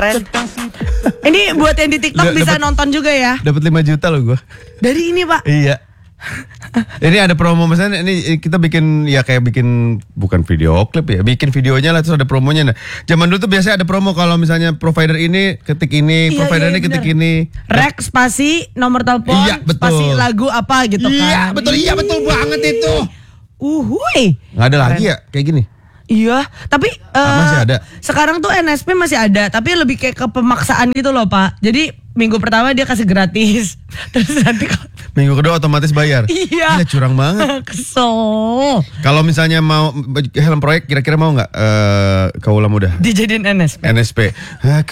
Keren. Ini buat yang di TikTok bisa nonton juga ya. Dapat 5 juta loh gue. Dari ini Pak. Iya. Ini ada promo, misalnya ini kita bikin ya kayak bikin bukan video klip ya, bikin videonya lah terus ada promonya. Nah, zaman dulu tuh biasanya ada promo kalau misalnya provider ini ketik ini, provider ini ketik ini. Rek spasi nomor telepon, spasi lagu apa gitu kan. Iya betul banget itu. Nggak ada lagi ya kayak gini. Iya, tapi masih ada. Sekarang tuh NSP masih ada, tapi lebih kayak ke pemaksaan gitu loh Pak. Jadi minggu pertama dia kasih gratis, terus nanti minggu kedua otomatis bayar. Iya. Curang banget. Kesel. Kalau misalnya mau helm proyek, kira-kira mau nggak kaula muda dijadiin NSP? NSP.